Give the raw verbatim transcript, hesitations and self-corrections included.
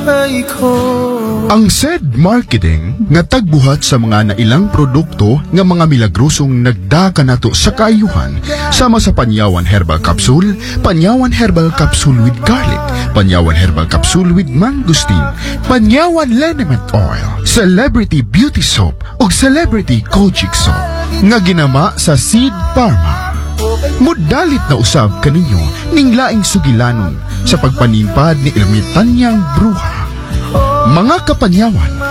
buhay ko. Ang S E D Marketing nga tagbuhat sa mga nailang produkto nga mga milagrosong nagdaka nato sa kaayuhan sama sa Panyawan Herbal Capsule, Panyawan Herbal Capsule with Garlic, Panyawan Herbal Capsule with Mangosteen, Panyawan Liniment Oil, Celebrity Beauty Soap ug Celebrity Kojic Soap nga ginama sa Seed Pharma. Mudalit na usab kaninyo ning laing sugilanon sa pagpanimpad ni ermitanyang bruha. Mga kapanyawan,